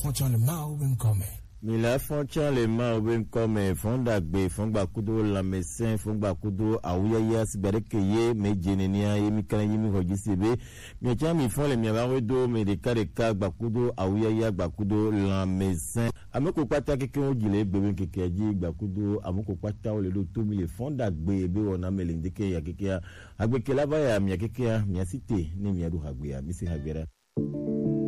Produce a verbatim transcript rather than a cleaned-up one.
fọ́ntsán le máa wí nkọ́ mẹ́. Mila fọ́ntsán le máa wí nkọ́ mẹ́ fọ́ndàgbé fọ́ngbàkudo lamẹ́sẹ́ fọ́ngbàkudo àwùyáyá sigbàdékèyé méje nìyà yémi kánà yémi hɔdzi sebe miẹ̀tsá mi fọ́n le miabawo do mẹ̀dẹ̀kadẹ̀ka gbàkudo àwùyáyá gbàkudo lamẹ́sẹ́ ameko kpata keke wo dzile gbebe keke dzi gbàkudo ameko kpata wo le do tomi le fọ́ndàgbé ebe wɔna mele ndeke ya kekea agbekela va ya mia kekea mia site ne mia do hagbea misi hagbea.